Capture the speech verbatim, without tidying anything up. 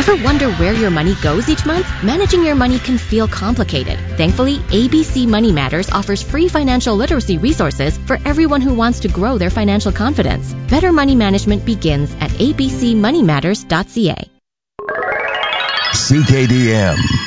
Ever wonder where your money goes each month? Managing your money can feel complicated. Thankfully, A B C Money Matters offers free financial literacy resources for everyone who wants to grow their financial confidence. Better money management begins at a b c money matters dot c a. C K D M.